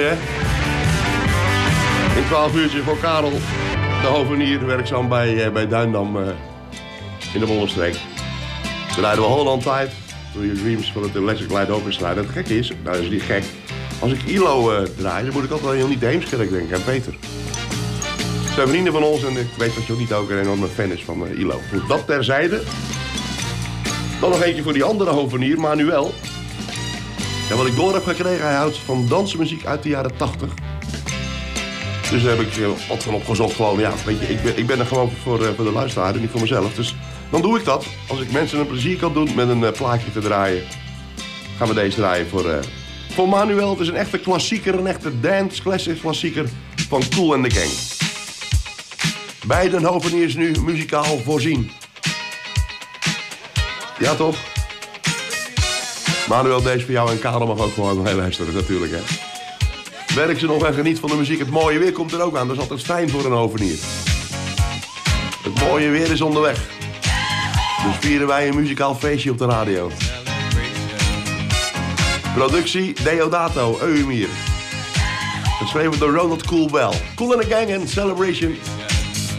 Mooi, hè? In 12 uurtje voor Karel, de hovenier, werkzaam bij Duindam in de Bollenstreek. Toen rijden we Holland Tide, door je dreams van het Electric Light Orchestra. Dat gek is, nou dat is niet gek. Als ik ILO draai, dan moet ik altijd heel niet de Heemskerk denken aan Peter. Ze zijn vrienden van ons en ik weet dat je ook niet ook een enorme fan is van ILO. Goed, dat terzijde. Dan nog eentje voor die andere hovenier, Manuel. En wat ik door heb gekregen, hij houdt van dansmuziek uit de jaren 80. Dus daar heb ik wat van opgezocht. Gewoon, ja, weet je, ik ben er gewoon voor de luisteraar en niet voor mezelf. Dus dan doe ik dat. Als ik mensen een plezier kan doen met een plaatje te draaien, gaan we deze draaien voor Manuel. Het is een echte klassieker, een echte dance classic klassieker van Kool and the Gang. Beiden hoveniers nu muzikaal voorzien. Ja, toch? Manuel, deze voor jou en Karel mag ook gewoon heel luisteren, natuurlijk, hè. Werk ze nog en geniet van de muziek. Het mooie weer komt er ook aan. Dat is altijd fijn voor een hovenier. Het mooie weer is onderweg. Dus vieren wij een muzikaal feestje op de radio. Productie Deodato, Eumir. Geschreven door Ronald Coolbell. Kool and the Gang en Celebration.